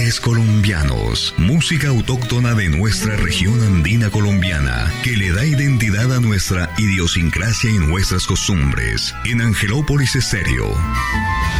Cantares colombianos, música autóctona de nuestra región andina colombiana, que le da identidad a nuestra idiosincrasia y nuestras costumbres. En Angelópolis Estéreo.